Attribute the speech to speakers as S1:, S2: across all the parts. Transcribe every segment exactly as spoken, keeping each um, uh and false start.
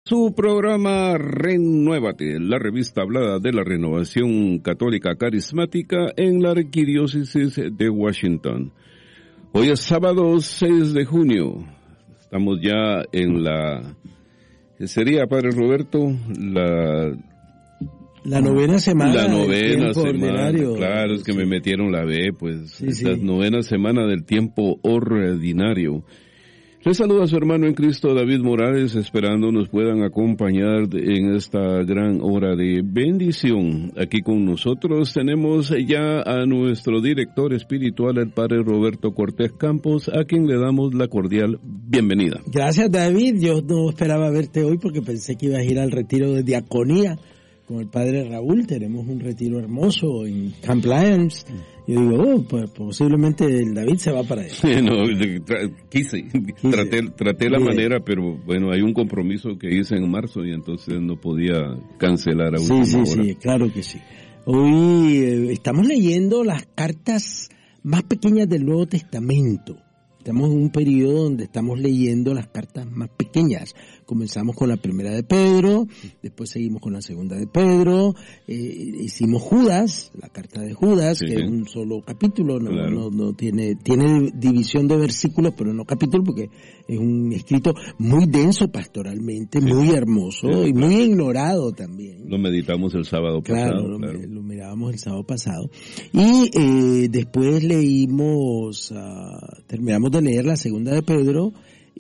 S1: Su programa Renuévate, la revista hablada de la renovación católica carismática en la arquidiócesis de Washington. Hoy es sábado seis de junio. Estamos ya en la... ¿Qué sería, Padre Roberto? La...
S2: La novena semana.
S1: La novena semana.
S2: Ordinario.
S1: Claro, es que me metieron la B, pues.
S2: Sí, sí.
S1: La novena semana del tiempo ordinario. Les saluda a su hermano en Cristo, David Morales, esperando nos puedan acompañar en esta gran hora de bendición. Aquí con nosotros tenemos ya a nuestro director espiritual, el Padre Roberto Cortés Campos, a quien le damos la cordial bienvenida.
S2: Gracias, David. Yo no esperaba verte hoy porque pensé que ibas a ir al retiro de diaconía con el Padre Raúl. Tenemos un retiro hermoso en Camp Lyons. Yo digo, oh, pues posiblemente el David se va para allá.
S1: No, tra- quise, quise. Traté, traté la sí. manera, pero bueno, hay un compromiso que hice en marzo y entonces no podía cancelar a última
S2: sí, sí,
S1: hora.
S2: Sí, claro que sí. Hoy eh, estamos leyendo las cartas más pequeñas del Nuevo Testamento. Estamos en un periodo donde estamos leyendo las cartas más pequeñas. Comenzamos con la primera de Pedro, después seguimos con la segunda de Pedro, eh, hicimos Judas, la carta de Judas, sí, que sí. es un solo capítulo, no, claro. no, no tiene, tiene división de versículos, pero no capítulo, porque es un escrito muy denso pastoralmente, sí. muy hermoso sí, y claro. muy ignorado también.
S1: Lo meditamos el sábado
S2: claro,
S1: pasado.
S2: Lo,
S1: claro,
S2: lo mirábamos el sábado pasado. Y eh, después leímos, uh, terminamos de leer la segunda de Pedro,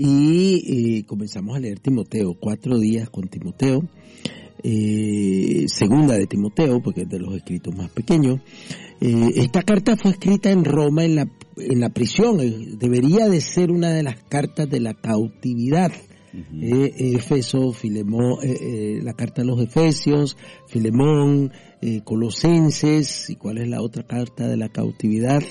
S2: y eh, comenzamos a leer Timoteo, cuatro días con Timoteo, eh, segunda de Timoteo, porque es de los escritos más pequeños. Eh, esta carta fue escrita en Roma en la, en la prisión, eh, debería de ser una de las cartas de la cautividad. Uh-huh. eh, Éfeso, Filemón, eh, eh, la carta a los Efesios, Filemón, eh, Colosenses, ¿y cuál es la otra carta de la cautividad?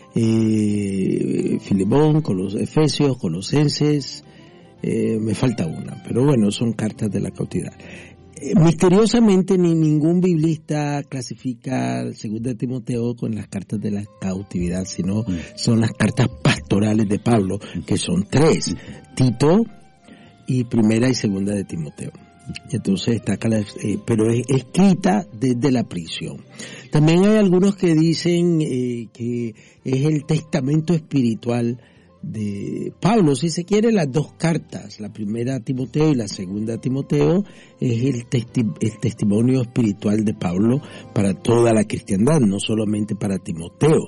S2: Eh, Filemón, con los Efesios, Colosenses, eh, me falta una, pero bueno, son cartas de la cautividad. Eh, misteriosamente ni ningún biblista clasifica el segundo de Timoteo con las cartas de la cautividad, sino mm. son las cartas pastorales de Pablo, que son tres, Tito y primera y segunda de Timoteo. Entonces está acá, eh, pero es escrita desde la prisión. También hay algunos que dicen eh, que es el testamento espiritual de Pablo, si se quiere, las dos cartas, la primera a Timoteo y la segunda a Timoteo, es el, testi- el testimonio espiritual de Pablo para toda la cristiandad, no solamente para Timoteo.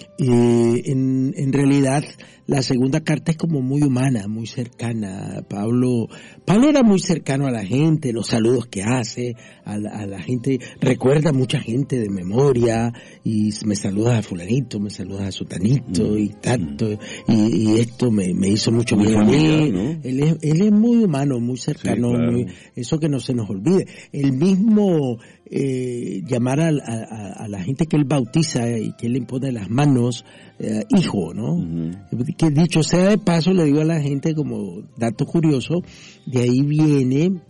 S2: Eh, en, en realidad la segunda carta es como muy humana, muy cercana. Pablo, Pablo era muy cercano a la gente, los saludos que hace a la, a la gente, recuerda a mucha gente de memoria, y me saludas a fulanito, me saludas a sutanito, mm. y tanto, y, y esto me, me hizo mucho bien a mí. ¿No? Él es, él es muy humano, muy cercano, sí, claro. muy, eso que no se nos olvide. El mismo eh, llamar a, a, a la gente que él bautiza y que él le impone las manos, eh, hijo, ¿no? Uh-huh. Que dicho sea de paso, le digo a la gente como dato curioso, de ahí viene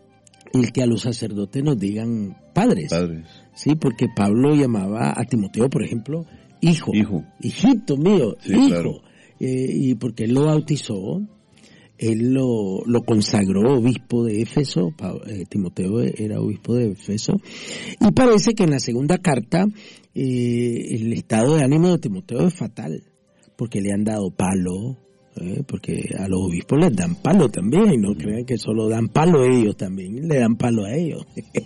S2: el que a los sacerdotes nos digan padres.
S1: Padres.
S2: Sí, porque Pablo llamaba a Timoteo, por ejemplo, hijo.
S1: Hijo.
S2: Hijito mío,
S1: sí,
S2: hijo.
S1: Claro.
S2: Eh, y porque él lo bautizó, él lo, lo consagró obispo de Éfeso, eh, Timoteo era obispo de Éfeso, y parece que en la segunda carta eh, el estado de ánimo de Timoteo es fatal, porque le han dado palo, eh, porque a los obispos les dan palo también, y no crean que solo dan palo a ellos, también le dan palo a ellos.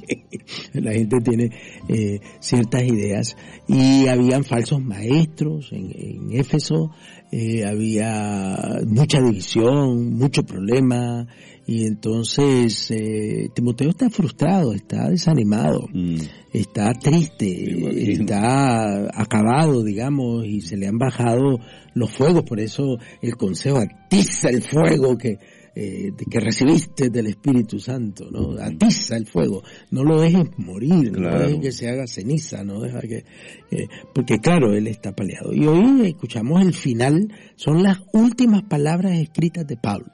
S2: La gente tiene eh, ciertas ideas, y habían falsos maestros en, en Éfeso, eh, había mucha división, mucho problema, y entonces eh, Timoteo está frustrado, está desanimado, mm. está triste, está acabado, digamos, y se le han bajado los fuegos. Por eso el consejo: atiza el fuego que eh, que recibiste del Espíritu Santo, ¿no? Atiza el fuego, no lo dejes morir, claro. No dejes que se haga ceniza, no deja que eh, porque claro, él está peleado. Y hoy escuchamos el final, son las últimas palabras escritas de Pablo.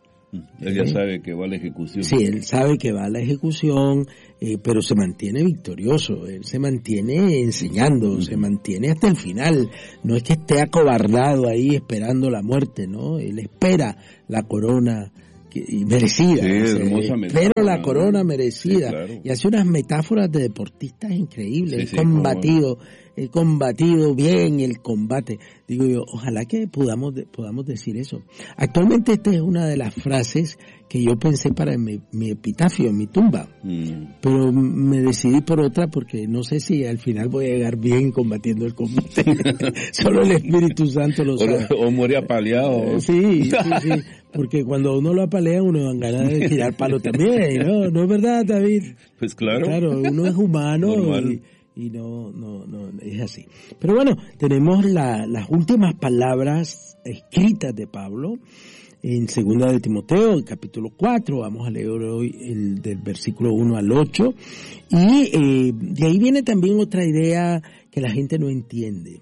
S1: Él ya sabe que va a la ejecución.
S2: Sí, él sabe que va a la ejecución, eh, pero se mantiene victorioso, él se mantiene enseñando, uh-huh. se mantiene hasta el final. No es que esté acobardado ahí esperando la muerte, ¿no? Él espera la corona y merecida.
S1: Sí,
S2: o sea,
S1: hermosa metáfora,
S2: pero la corona merecida.
S1: Sí, claro.
S2: Y hace unas metáforas de deportistas increíbles.
S1: Sí,
S2: he
S1: sí,
S2: combatido, he combatido bien el combate. Digo yo, ojalá que podamos, podamos decir eso. Actualmente esta es una de las frases que yo pensé para mi, mi epitafio, mi tumba. Mm. Pero me decidí por otra porque no sé si al final voy a llegar bien combatiendo el combate. Solo el Espíritu Santo lo sabe.
S1: O, o morir apaleado.
S2: Eh, sí, sí, sí. Porque cuando uno lo apalea, uno dan ganas de tirar palo también, ¿no? ¿No es verdad, David?
S1: Pues claro.
S2: Claro, uno es humano y, y no, no, no, es así. Pero bueno, tenemos la, las últimas palabras escritas de Pablo en segunda de Timoteo, capítulo cuatro, vamos a leer hoy el del versículo uno al ocho, y eh, de ahí viene también otra idea que la gente no entiende,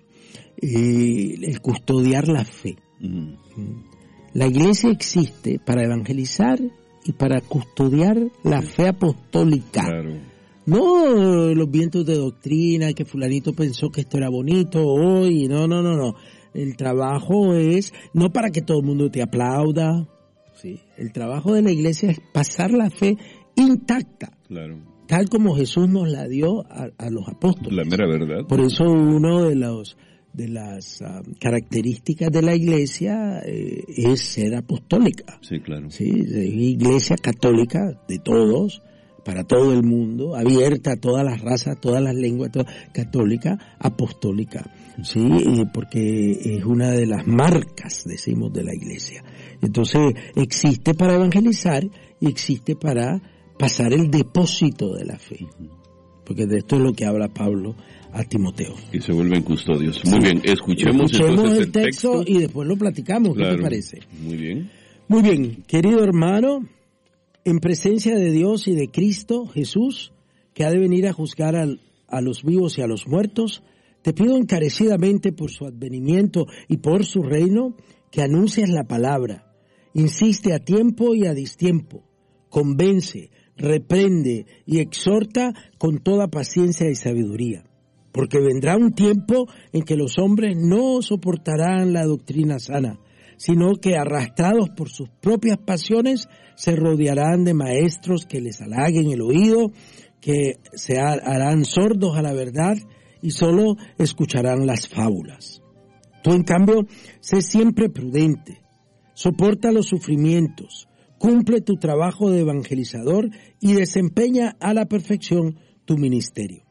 S2: eh, el custodiar la fe. Mm. La iglesia existe para evangelizar y para custodiar la fe apostólica.
S1: Claro.
S2: No los vientos de doctrina, que fulanito pensó que esto era bonito hoy, no, no, no, no. El trabajo es, no para que todo el mundo te aplauda, ¿sí? El trabajo de la iglesia es pasar la fe intacta.
S1: Claro.
S2: Tal como Jesús nos la dio a, a los apóstoles.
S1: La mera verdad.
S2: Por eso uno de los de las uh, características de la iglesia eh, es ser apostólica.
S1: Sí, claro.
S2: Sí, iglesia católica de todos, para todo el mundo, abierta a todas las razas, todas las lenguas, toda, católica, apostólica, sí, porque es una de las marcas, decimos, de la iglesia. Entonces, existe para evangelizar y existe para pasar el depósito de la fe, porque de esto es lo que habla Pablo a Timoteo.
S1: Y se vuelven custodios. Muy sí. bien, escuchemos,
S2: escuchemos
S1: entonces
S2: el
S1: el
S2: texto, texto y después lo platicamos. Claro. ¿Qué te parece?
S1: Muy bien.
S2: Muy bien, querido hermano, en presencia de Dios y de Cristo Jesús, que ha de venir a juzgar a, a los vivos y a los muertos, te pido encarecidamente por su advenimiento y por su reino, que anuncies la palabra. Insiste a tiempo y a distiempo. Convence, reprende y exhorta con toda paciencia y sabiduría. Porque vendrá un tiempo en que los hombres no soportarán la doctrina sana, sino que arrastrados por sus propias pasiones se rodearán de maestros que les halaguen el oído, que se harán sordos a la verdad y solo escucharán las fábulas. Tú, en cambio, sé siempre prudente, soporta los sufrimientos, cumple tu trabajo de evangelizador y desempeña a la perfección tu ministerio.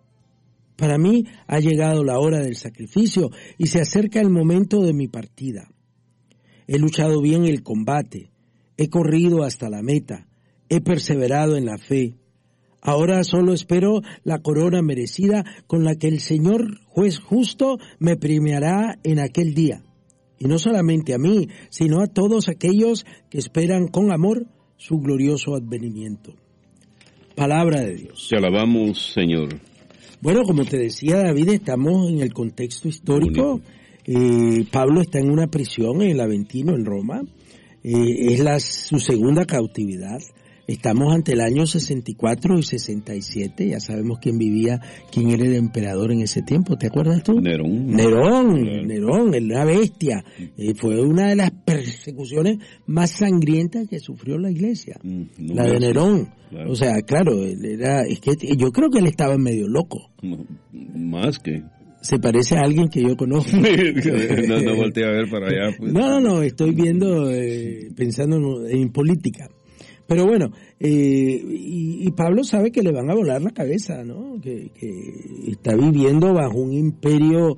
S2: Para mí ha llegado la hora del sacrificio y se acerca el momento de mi partida. He luchado bien el combate, he corrido hasta la meta, he perseverado en la fe. Ahora solo espero la corona merecida con la que el Señor juez justo me premiará en aquel día. Y no solamente a mí, sino a todos aquellos que esperan con amor su glorioso advenimiento. Palabra de Dios.
S1: Te alabamos, Señor.
S2: Bueno, como te decía, David, estamos en el contexto histórico. Eh, Pablo está en una prisión en el Aventino, en Roma. Eh, es la, su segunda cautividad. Estamos ante el año sesenta y cuatro y sesenta y siete. Ya sabemos quién vivía, quién era el emperador en ese tiempo. ¿Te acuerdas tú?
S1: Nerón.
S2: Nerón, claro. Nerón, una bestia. Eh, fue una de las persecuciones más sangrientas que sufrió la iglesia. Mm, no la de Nerón. Claro. O sea, claro, él era, es que yo creo que él estaba medio loco.
S1: No, más que...
S2: Se parece a alguien que yo conozco.
S1: no, no volteé a ver para allá. Pues.
S2: No, no, no, estoy viendo, eh, pensando en, en política. Pero bueno, eh, y, y Pablo sabe que le van a volar la cabeza, ¿no? Que, que está viviendo bajo un imperio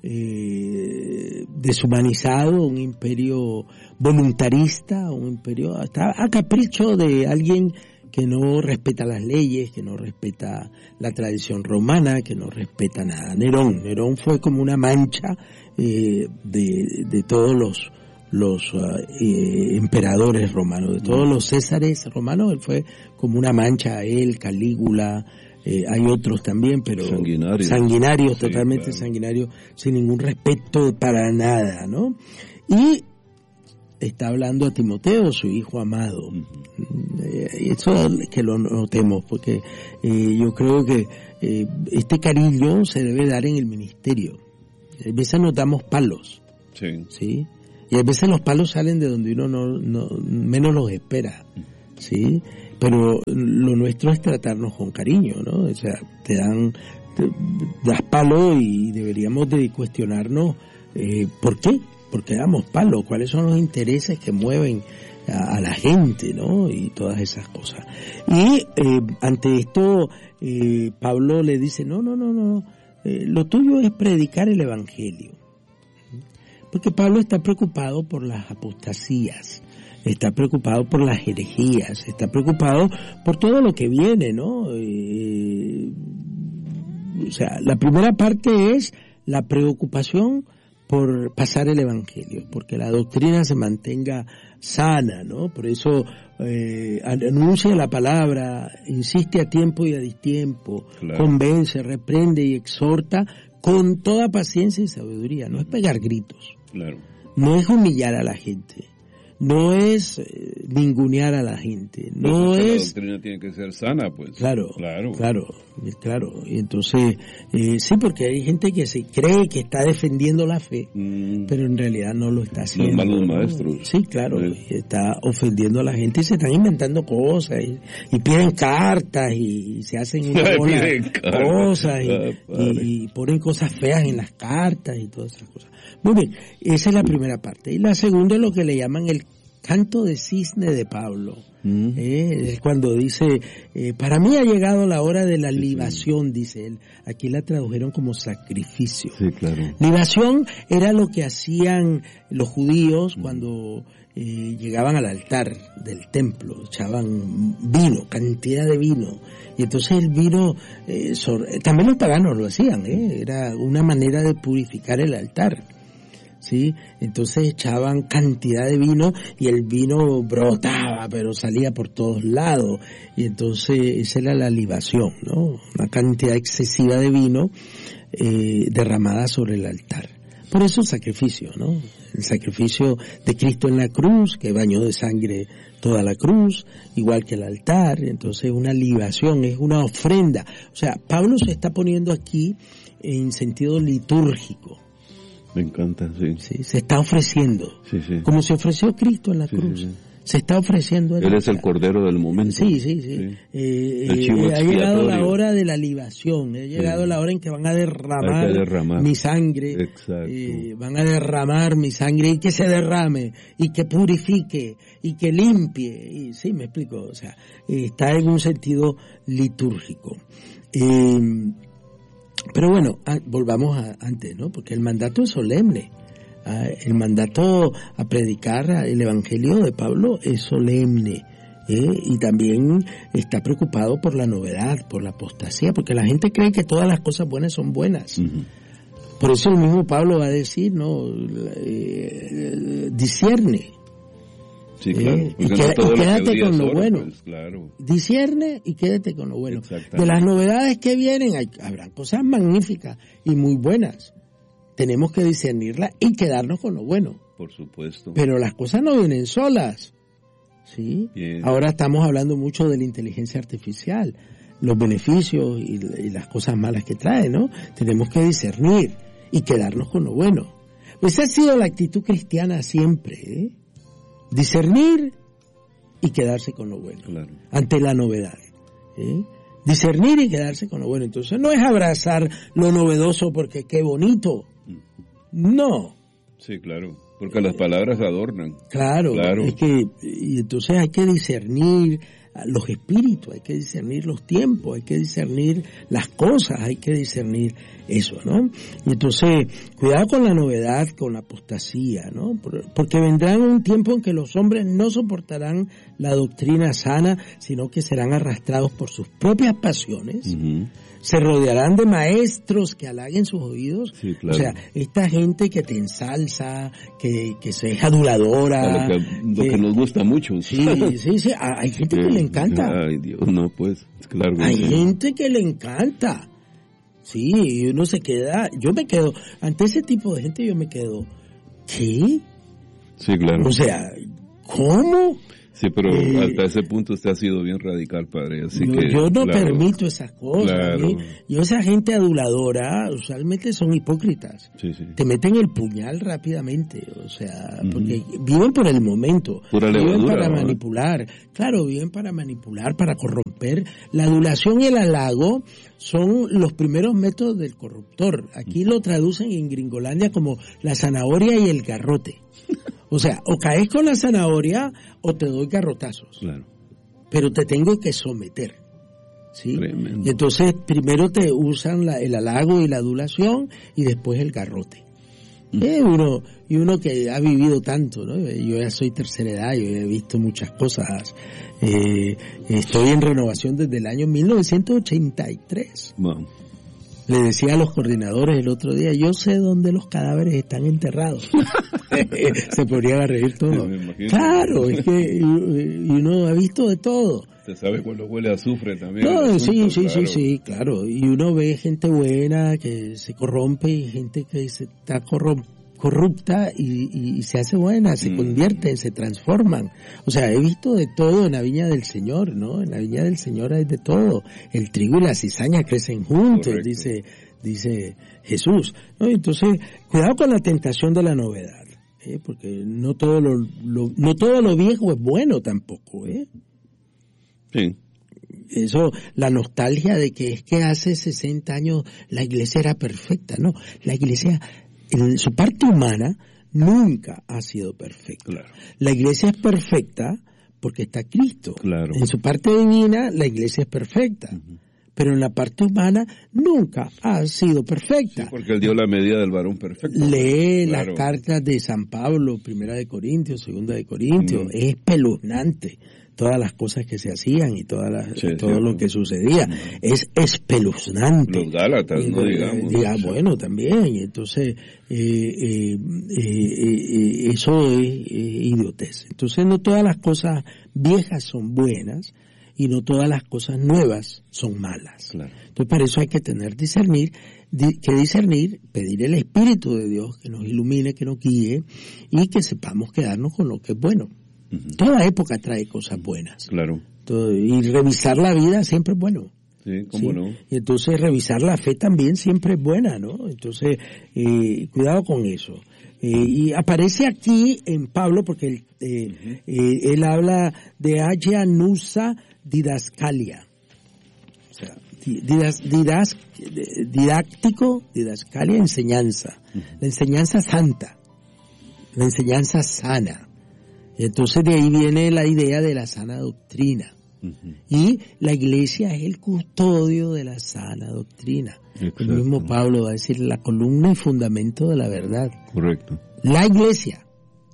S2: eh, deshumanizado, un imperio voluntarista, un imperio está a capricho de alguien que no respeta las leyes, que no respeta la tradición romana, que no respeta nada. Nerón, Nerón fue como una mancha eh, de, de todos los los uh, eh, emperadores romanos, de todos los césares romanos, él fue como una mancha, él, Calígula, eh, hay otros también, pero
S1: sanguinarios,
S2: sanguinarios
S1: sí,
S2: totalmente
S1: claro.
S2: sanguinarios, sin ningún respeto para nada, ¿no? Y está hablando a Timoteo, su hijo amado. Uh-huh. Eh, eso que lo notemos, porque eh, yo creo que eh, este cariño se debe dar en el ministerio. A veces nos damos palos,
S1: sí,
S2: ¿sí? Y a veces los palos salen de donde uno no, no menos los espera, ¿sí? Pero lo nuestro es tratarnos con cariño, ¿no? O sea, te dan, te das palo y deberíamos de cuestionarnos eh, ¿por qué? ¿Por qué damos palo? ¿Cuáles son los intereses que mueven a, a la gente, ¿no? Y todas esas cosas. Y eh, ante esto, eh, Pablo le dice, no, no, no, no, eh, lo tuyo es predicar el Evangelio. Porque Pablo está preocupado por las apostasías, está preocupado por las herejías, está preocupado por todo lo que viene, ¿no? Eh, o sea, la primera parte es la preocupación por pasar el Evangelio, porque la doctrina se mantenga sana, ¿no? Por eso eh, anuncia la palabra, insiste a tiempo y a distiempo, claro. Convence, reprende y exhorta con toda paciencia y sabiduría. No es pegar gritos, claro. No es humillar a la gente, no es eh, ningunear a la gente, no
S1: pues
S2: es...
S1: La doctrina tiene que ser sana, pues.
S2: Claro, claro, claro, claro. Y entonces, eh, sí, porque hay gente que se cree que está defendiendo la fe, mm. pero en realidad no lo está haciendo.
S1: Los malos
S2: ¿no?
S1: maestros.
S2: Sí, claro, sí. Está ofendiendo a la gente y se están inventando cosas y, y piden cartas y, y se hacen una bola de cosas y, ah, y, y ponen cosas feas en las cartas y todas esas cosas. Muy bien, esa es la primera parte. Y la segunda es lo que le llaman el canto de cisne de Pablo. Mm. Eh, es cuando dice, eh, para mí ha llegado la hora de la sí, libación, sí. dice él. Aquí la tradujeron como sacrificio.
S1: Sí, claro.
S2: Libación era lo que hacían los judíos mm. cuando eh, llegaban al altar del templo, echaban vino, cantidad de vino. Y entonces el vino, eh, sobre, también los paganos lo hacían, eh, era una manera de purificar el altar. ¿Sí? Entonces echaban cantidad de vino y el vino brotaba, pero salía por todos lados. Y entonces esa era la libación, ¿no? Una cantidad excesiva de vino eh, derramada sobre el altar. Por eso el sacrificio, ¿no? El sacrificio de Cristo en la cruz, que bañó de sangre toda la cruz, igual que el altar. Entonces una libación, es una ofrenda. O sea, Pablo se está poniendo aquí en sentido litúrgico.
S1: Me encanta, sí.
S2: Sí, se está ofreciendo. Sí, sí. Como se ofreció Cristo en la sí, cruz. Sí, sí. Se está ofreciendo.
S1: Él es el cordero del momento.
S2: Sí, sí, sí. sí. Eh, eh, ha llegado la hora de la libación. Ha llegado sí. la hora en que van a derramar,
S1: derramar.
S2: mi sangre.
S1: Exacto.
S2: Eh, van a derramar mi sangre y que se derrame y que purifique y que limpie. Y, sí, me explico. O sea, eh, está en un sentido litúrgico. Eh, Pero bueno, a, volvamos a, antes, ¿no? Porque el mandato es solemne. Ah, el mandato a predicar el Evangelio de Pablo es solemne. ¿eh? Y también está preocupado por la novedad, por la apostasía, porque la gente cree que todas las cosas buenas son buenas. Uh-huh. Por eso el mismo Pablo va a decir, ¿no? Eh, discierne.
S1: Sí, claro.
S2: Eh, y, queda, no y quédate con lo bueno.
S1: Pues, claro.
S2: Discierne y quédate con lo bueno. De las novedades que vienen, hay, habrán cosas magníficas y muy buenas. Tenemos que discernirlas y quedarnos con lo bueno.
S1: Por supuesto.
S2: Pero las cosas no vienen solas. ¿Sí? Bien. Ahora estamos hablando mucho de la inteligencia artificial, los beneficios y, y las cosas malas que trae, ¿no? Tenemos que discernir y quedarnos con lo bueno. Pues esa ha sido la actitud cristiana siempre, ¿eh? Discernir y quedarse con lo bueno, claro. ante la novedad. ¿eh? Discernir y quedarse con lo bueno. Entonces no es abrazar lo novedoso porque qué bonito. No.
S1: Sí, claro, porque las palabras adornan.
S2: Claro, claro. Es que, y entonces hay que discernir los espíritus, hay que discernir los tiempos, hay que discernir las cosas, hay que discernir eso, ¿no? Y entonces, cuidado con la novedad, con la apostasía, ¿no? Porque vendrá un tiempo en que los hombres no soportarán la doctrina sana, sino que serán arrastrados por sus propias pasiones, uh-huh. se rodearán de maestros que halaguen sus oídos, sí, claro. O sea, esta gente que te ensalza, que, que se es aduladora.
S1: Lo que, lo que, que nos gusta mucho.
S2: Sí, sí, sí, hay gente que le encanta.
S1: Ay, Dios, no, pues, claro.
S2: Hay sí. gente que le encanta. Sí, y uno se queda, yo me quedo, ante ese tipo de gente yo me quedo, ¿qué?
S1: Sí, claro.
S2: O sea, ¿cómo?
S1: Sí, pero
S2: eh,
S1: hasta ese punto usted ha sido bien radical, padre, así
S2: yo,
S1: que...
S2: yo no
S1: claro,
S2: permito esas cosas.
S1: claro.
S2: ¿sí? Yo esa gente aduladora usualmente son hipócritas.
S1: Sí, sí.
S2: Te meten el puñal rápidamente, o sea,
S1: Ujú.
S2: porque viven por el momento,
S1: Pura
S2: viven
S1: levadura,
S2: para
S1: ¿no?
S2: manipular, claro, viven para manipular, para corromper. La adulación y el halago son los primeros métodos del corruptor. Aquí lo traducen en Gringolandia como la zanahoria y el garrote. O sea, o caes con la zanahoria o te doy garrotazos.
S1: Claro.
S2: Pero te tengo que someter. ¿Sí?
S1: Tremendo.
S2: Y entonces primero te usan la, el halago y la adulación y después el garrote. Eh, uno, y uno que ha vivido tanto, ¿no? Yo ya soy tercera edad, yo he visto muchas cosas. Eh, estoy en renovación desde el año mil novecientos ochenta y tres.
S1: Wow.
S2: Le decía a los coordinadores el otro día, yo sé dónde los cadáveres están enterrados. Se podrían a reír todos.
S1: Me imagino.
S2: Claro, es que y, y uno ha visto de todo.
S1: Usted sabe cuando huele a azufre también.
S2: No,
S1: el
S2: sí,
S1: asunto,
S2: sí,
S1: claro.
S2: sí, sí, claro. Y uno ve gente buena que se corrompe y gente que se está corrom- corrupta y, y, y se hace buena, se
S1: Mm.
S2: convierten, se transforman. O sea, he visto de todo en la viña del Señor, ¿no? En la viña del Señor hay de todo. El trigo y la cizaña crecen juntos,
S1: Correcto.
S2: dice dice Jesús, ¿no? Entonces, cuidado con la tentación de la novedad, ¿eh? Porque no todo lo, lo no todo lo viejo es bueno tampoco, ¿eh?
S1: Sí.
S2: Eso, la nostalgia de que es que hace sesenta años la iglesia era perfecta, no, la iglesia en su parte humana nunca ha sido perfecta.
S1: Claro.
S2: La iglesia es perfecta porque está Cristo.
S1: Claro.
S2: En su parte divina la iglesia es perfecta, uh-huh. pero en la parte humana nunca ha sido perfecta.
S1: Sí, porque él dio la medida del varón perfecto.
S2: Lee
S1: Claro.
S2: las cartas de San Pablo, primera de Corintios, segunda de Corintios, mm. es espeluznante todas las cosas que se hacían y todas las,
S1: sí,
S2: todo
S1: sí,
S2: lo que sucedía. Es espeluznante.
S1: Los Gálatas,
S2: y,
S1: no digamos.
S2: Diga, bueno, también. Y entonces, eh, eh, eh, eh, eso es eh, idiotez. Entonces, no todas las cosas viejas son buenas y no todas las cosas nuevas son malas.
S1: Claro.
S2: Entonces, para eso hay que tener discernir, di, que discernir, pedir el Espíritu de Dios que nos ilumine, que nos guíe y que sepamos quedarnos con lo que es bueno. Uh-huh. Toda época trae cosas buenas.
S1: Claro.
S2: Todo, y revisar la vida siempre es bueno.
S1: Sí, cómo
S2: ¿sí?
S1: no.
S2: Y entonces revisar la fe también siempre es buena, ¿no? Entonces, eh, cuidado con eso. Eh, y aparece aquí en Pablo, porque él, eh, uh-huh. eh, él habla de Agia Nusa Didascalia. O sea, didas, didas, didáctico, didascalia, enseñanza. Uh-huh. La enseñanza santa. La enseñanza sana. Y entonces de ahí viene la idea de la sana doctrina. Uh-huh. Y la iglesia es el custodio de la sana doctrina. Exacto. El mismo Pablo va a decir la columna y fundamento de la verdad.
S1: Correcto.
S2: La iglesia.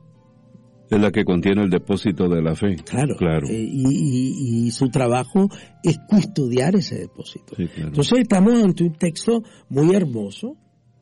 S1: Es la que contiene el depósito de la fe.
S2: Claro.
S1: claro.
S2: Eh, y, y, y su trabajo es custodiar ese depósito.
S1: Sí, claro.
S2: Entonces estamos ante un texto muy hermoso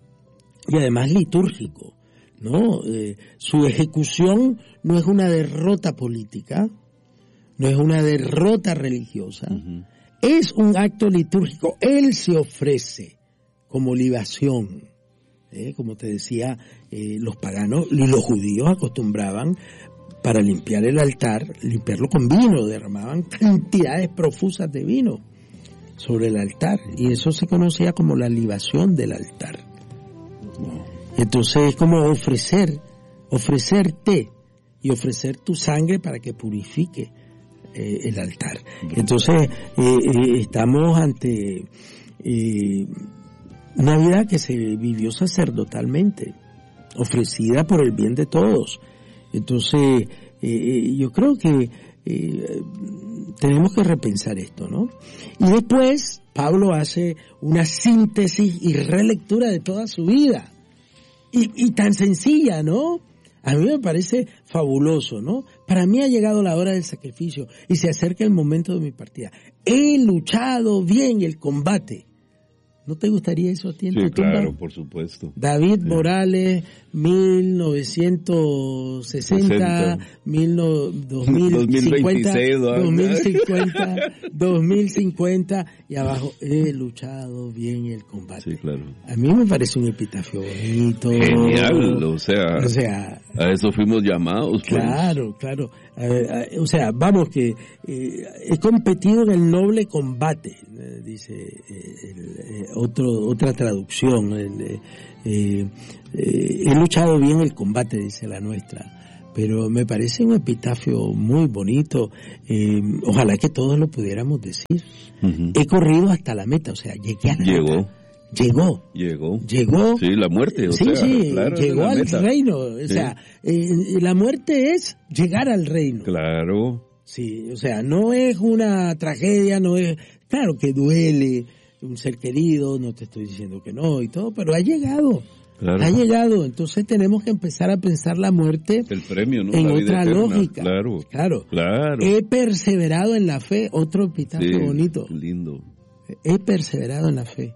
S2: y además litúrgico. ¿No? Eh, su ejecución no es una derrota política, no es una derrota religiosa, uh-huh. es un acto litúrgico. Él se ofrece como libación. ¿eh? Como te decía, eh, los paganos y los judíos acostumbraban para limpiar el altar, limpiarlo con vino, derramaban cantidades profusas de vino sobre el altar y eso se conocía como la libación del altar. Wow. Entonces es como ofrecer, ofrecerte y ofrecer tu sangre para que purifique eh, el altar. Entonces eh, eh, estamos ante eh, una vida que se vivió sacerdotalmente, ofrecida por el bien de todos. Entonces eh, yo creo que eh, tenemos que repensar esto, ¿no? Y después Pablo hace una síntesis y relectura de toda su vida. Y, y tan sencilla, ¿no? A mí me parece fabuloso, ¿no? Para mí ha llegado la hora del sacrificio y se acerca el momento de mi partida. He luchado bien el combate. ¿No te gustaría eso a ti en
S1: sí,
S2: tu tumba?
S1: Claro, por supuesto.
S2: David
S1: sí.
S2: Morales, mil novecientos sesenta, mil no, dos mil cincuenta, dos mil cincuenta, dos mil cincuenta y abajo, he luchado bien el combate.
S1: Sí, claro.
S2: A mí me parece un epitafio bonito.
S1: Genial, o sea,
S2: o sea
S1: a eso fuimos llamados.
S2: Claro, pues. claro. Eh, o sea, vamos que eh, he competido en el noble combate, eh, dice eh, el, eh, otro, otra traducción. El, eh, eh, eh, he luchado bien el combate, dice la nuestra. Pero me parece un epitafio muy bonito. Eh, ojalá que todos lo pudiéramos decir. Uh-huh. He corrido hasta la meta, o sea, llegué a la
S1: Llegó.
S2: meta. Llegó.
S1: Llegó.
S2: Llegó.
S1: Sí, la muerte, o
S2: sí,
S1: sea,
S2: sí,
S1: claro,
S2: llegó al
S1: meta.
S2: reino. O
S1: sí.
S2: sea, eh, la muerte es llegar al reino.
S1: Claro.
S2: Sí, o sea, no es una tragedia, no es... Claro que duele un ser querido, no te estoy diciendo que no y todo, pero ha llegado. Claro. Ha llegado, entonces tenemos que empezar a pensar la muerte
S1: el premio, ¿no?
S2: en
S1: la
S2: otra
S1: vida
S2: lógica.
S1: Claro,
S2: claro,
S1: claro.
S2: He perseverado en la fe, otro epitafio
S1: sí,
S2: bonito.
S1: Lindo.
S2: He perseverado en la fe.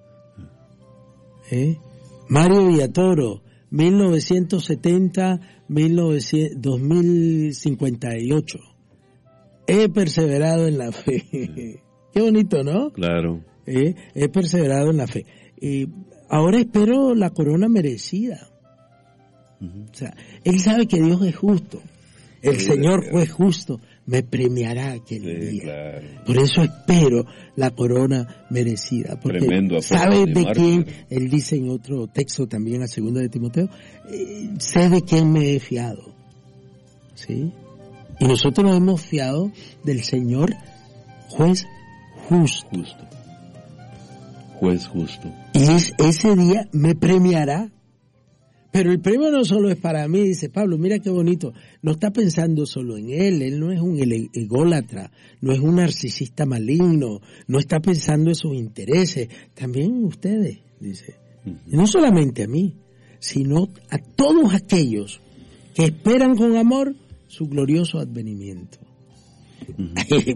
S2: ¿Eh? Mario Villatoro, mil novecientos setenta, dos mil cincuenta y ocho. He perseverado en la fe. Sí. Qué bonito, ¿no?
S1: Claro.
S2: ¿Eh? He perseverado en la fe. Eh, Ahora espero la corona merecida. Uh-huh. O sea, él sabe que Dios es justo. El sí, Señor fue justo. Me premiará aquel sí, día. Claro. Por eso espero la corona merecida. Porque
S1: Tremendo
S2: sabe de,
S1: de
S2: quién, él dice en otro texto también, a segunda de Timoteo, eh, sé de quién me he fiado. ¿Sí? Y nosotros nos hemos fiado del Señor juez justo.
S1: justo. Juez justo.
S2: Y es, ese día me premiará. Pero el premio no solo es para mí, dice Pablo, mira qué bonito. No está pensando solo en él, él no es un ególatra, no es un narcisista maligno, no está pensando en sus intereses. También ustedes, dice. Uh-huh. Y no solamente a mí, sino a todos aquellos que esperan con amor su glorioso advenimiento.
S1: Uh-huh.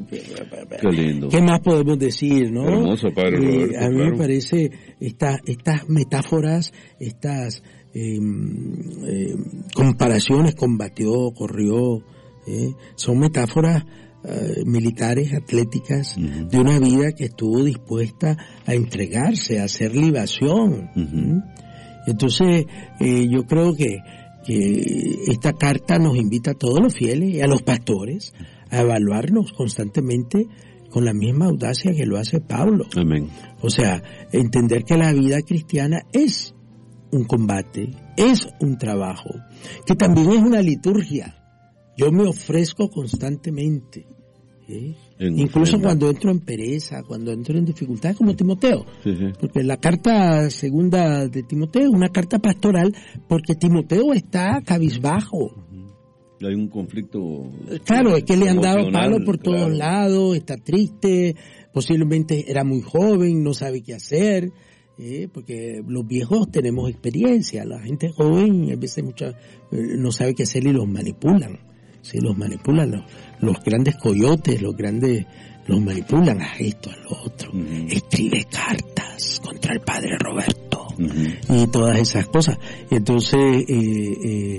S1: Qué lindo.
S2: ¿Qué más podemos decir, no?
S1: Hermoso, padre Roberto,
S2: eh, a mí
S1: claro.
S2: me parece esta, estas metáforas, estas eh, eh, comparaciones, combatió, corrió, eh, son metáforas eh, militares, atléticas, uh-huh. de una vida que estuvo dispuesta a entregarse, a hacer libación.
S1: Uh-huh.
S2: ¿eh? Entonces, eh, yo creo que, que esta carta nos invita a todos los fieles y a los pastores a evaluarnos constantemente con la misma audacia que lo hace Pablo.
S1: Amén.
S2: O sea, entender que la vida cristiana es un combate, es un trabajo, que también es una liturgia. Yo me ofrezco constantemente. ¿eh? Incluso cuando entro en pereza, cuando entro en dificultades, como Timoteo.
S1: Sí, sí.
S2: Porque la carta segunda de Timoteo es una carta pastoral, porque Timoteo está cabizbajo.
S1: Hay un conflicto.
S2: Claro, es que le han dado palo por
S1: claro.
S2: todos lados, está triste, posiblemente era muy joven, no sabe qué hacer, eh, porque los viejos tenemos experiencia, la gente joven a veces mucha, eh, no sabe qué hacer y los manipulan, sí, los manipulan, los, los grandes coyotes, los grandes, los manipulan a esto, a lo otro, uh-huh. escribe cartas contra el padre Roberto, uh-huh. y todas esas cosas, entonces, eh, eh,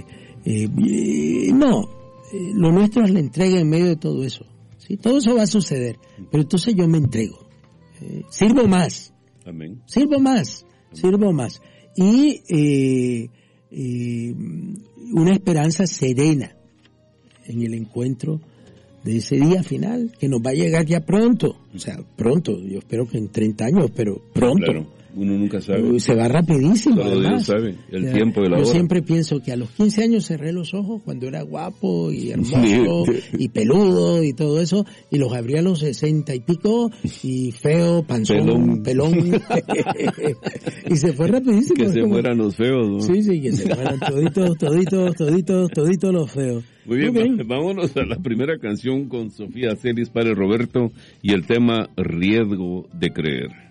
S2: Eh, no, eh, lo nuestro es la entrega en medio de todo eso. ¿sí? Todo eso va a suceder, pero entonces yo me entrego. Eh, sirvo más.
S1: Amén.
S2: Sirvo más, Amén. sirvo más. Y eh, eh, una esperanza serena en el encuentro de ese día final, que nos va a llegar ya pronto. O sea, pronto, yo espero que en treinta años, pero pronto.
S1: Claro. Uno nunca sabe.
S2: Se va rapidísimo.
S1: Solo Dios sabe el o sea, tiempo de la
S2: yo
S1: hora.
S2: Yo siempre pienso que a los quince años cerré los ojos cuando era guapo y hermoso y peludo y todo eso, y los abrí a los sesenta y pico y feo, panzón, pelón, pelón. Y se fue rapidísimo.
S1: Que se como... mueran los feos, ¿no?
S2: Sí, sí, que se mueran toditos, toditos, toditos, toditos los feos.
S1: Muy bien,
S2: okay.
S1: Vámonos a la primera canción con Sofía Celis, padre Roberto, y el tema Riesgo de Creer.